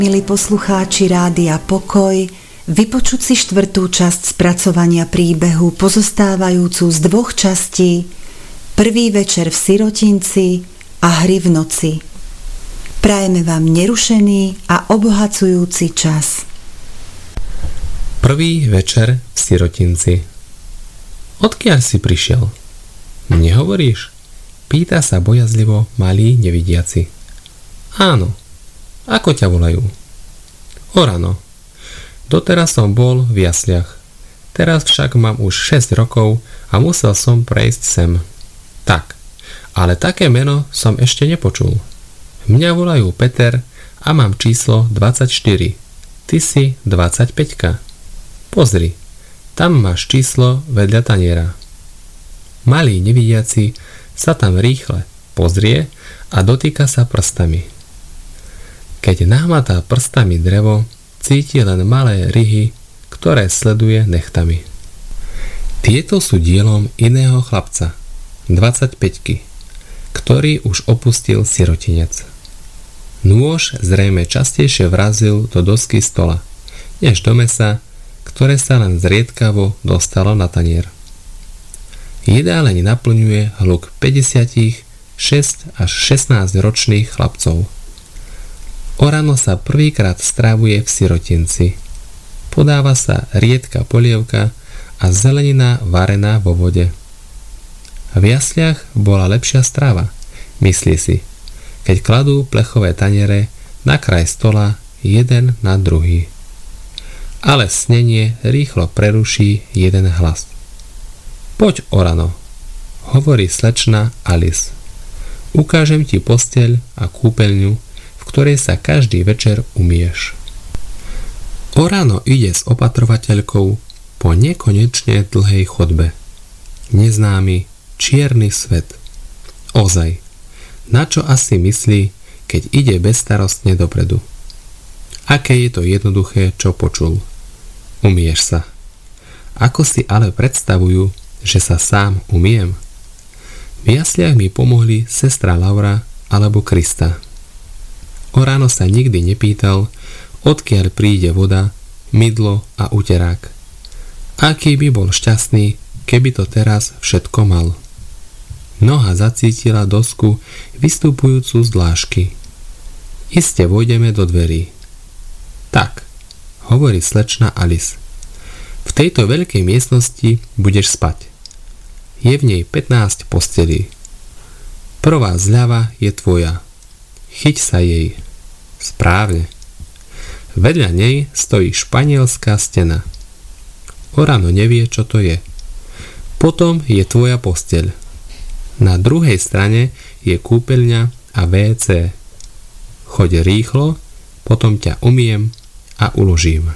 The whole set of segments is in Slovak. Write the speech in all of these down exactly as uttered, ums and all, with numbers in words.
Milí poslucháči Rádia Pokoj, vypočuť si štvrtú časť spracovania príbehu pozostávajúcu z dvoch častí Prvý večer v sirotinci a Hry v noci. Prajeme vám nerušený a obohacujúci čas. Prvý večer v sirotinci. Odkiaľ si prišiel? Nehovoríš? Pýta sa bojazlivo malý nevidiaci. Áno. Ako ťa volajú? Orano. Doteraz som bol v jasliach. Teraz však mám už šesť rokov a musel som prejsť sem. Tak, ale také meno som ešte nepočul. Mňa volajú Peter a mám číslo dvadsaťštyri. Ty si dvadsaťpäťka. Pozri, tam máš číslo vedľa taniera. Malý nevidiaci sa tam rýchle pozrie a dotýka sa prstami. Keď nahmatá prstami drevo, cíti len malé ryhy, ktoré sleduje nechtami. Tieto sú dielom iného chlapca, dvadsaťpäťky, ktorý už opustil sirotinec. Nôž zrejme častejšie vrazil do dosky stola, než do mesa, ktoré sa len zriedkavo dostalo na tanier. Jedáleň naplňuje hluk päťdesiatšesť až šestnásť ročných chlapcov. Orano sa prvýkrát strávuje v sirotinci. Podáva sa riedka polievka a zelenina varená vo vode. V jasliach bola lepšia strava, myslí si, keď kladú plechové taniere na kraj stola jeden na druhý. Ale snenie rýchlo preruší jeden hlas. Poď, Orano, hovorí slečna Alice. Ukážem ti posteľ a kúpeľňu, v ktorej sa každý večer umieš. Orano ide s opatrovateľkou po nekonečne dlhej chodbe. Neznámy, čierny svet. Ozaj, na čo asi myslí, keď ide bezstarostne dopredu? Aké je to jednoduché, čo počul. Umieš sa. Ako si ale predstavujú, že sa sám umiem? V jasliach mi pomohli sestra Laura alebo Krista. Orano sa nikdy nepýtal, odkiaľ príde voda, mydlo a uterák. Aký by bol šťastný, keby to teraz všetko mal. Noha zacítila dosku vystupujúcu z dlášky. Iste vojdeme do dverí. Tak, hovorí slečna Alice. V tejto veľkej miestnosti budeš spať. Je v nej pätnásť postelí. Prvá zľava je tvoja. Chyť sa jej. Správne. Vedľa nej stojí španielská stena. Orano nevie, čo to je. Potom je tvoja posteľ. Na druhej strane je kúpeľňa a vé cé. Choď rýchlo, potom ťa umyjem a uložím.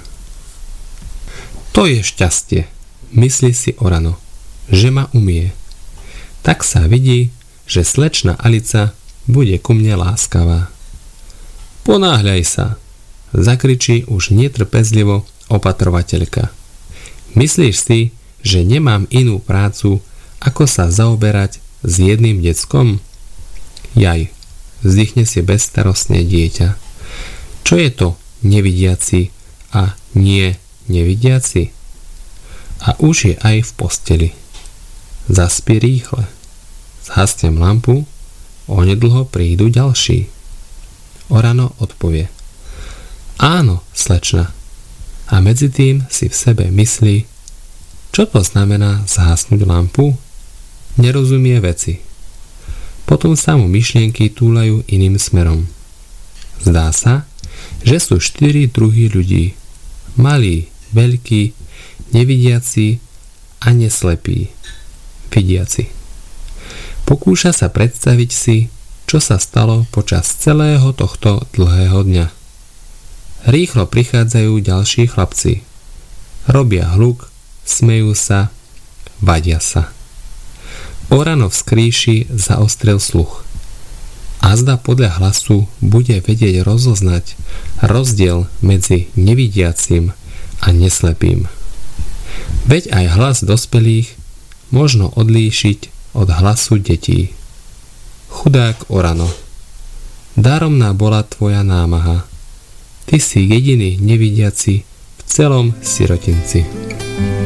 To je šťastie, myslí si Orano, že ma umie. Tak sa vidí, že slečna Alica bude ku mne láskavá. Ponáhľaj sa, zakričí už netrpezlivo opatrovateľka. Myslíš si, že nemám inú prácu, ako sa zaoberať s jedným deckom? Jaj, vzdychne si bezstarostne dieťa. Čo je to nevidiaci a nie nevidiaci? A už je aj v posteli. Zaspí rýchle. Zhasnem lampu, onedlho prídu ďalší. Orano odpovie. Áno, slečna. A medzi tým si v sebe myslí, čo to znamená zhasnúť lampu? Nerozumie veci. Potom sa mu myšlienky túlajú iným smerom. Zdá sa, že sú štyri druhy ľudí. Malí, veľkí, nevidiaci a neslepí. Vidiaci. Pokúša sa predstaviť si, čo sa stalo počas celého tohto dlhého dňa. Rýchlo prichádzajú ďalší chlapci. Robia hluk, smejú sa, vadia sa. Orano v skríši zaostril sluch. Azda podľa hlasu bude vedieť rozoznať rozdiel medzi nevidiacim a neslepým. Veď aj hlas dospelých možno odlíšiť od hlasu detí. Chudák Orano, daromná bola tvoja námaha. Ty si jediný nevidiaci v celom sirotinci.